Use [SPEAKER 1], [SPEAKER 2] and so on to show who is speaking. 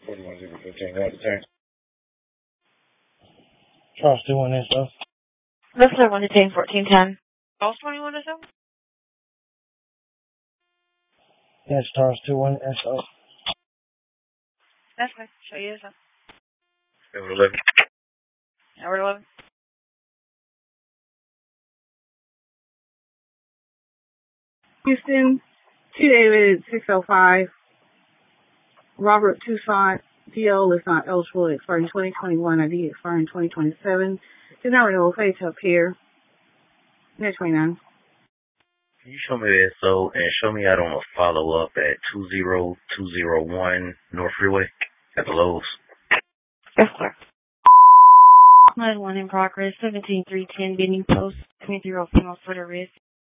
[SPEAKER 1] 41-015, out of turn.
[SPEAKER 2] Charles 21 SO.
[SPEAKER 3] Listener 1 to 10, 1410. Charles 21 SO?
[SPEAKER 2] Yes, Charles 21 SO.
[SPEAKER 3] That's good. Show you SO.
[SPEAKER 1] Edward 11.
[SPEAKER 3] Edward 11.
[SPEAKER 4] Houston, T. David 605. Robert Toussaint, DL is not eligible, expiring 2021, ID expiring 2027. Did not renewal, phase up here. Next 29.
[SPEAKER 1] Can you show me the SO and show me out on a follow-up at 20201 North Freeway at the Lowe's?
[SPEAKER 3] Yes, sir. Line 1 in progress, 17310, Benning Post, 23 Female Sweater Wrist.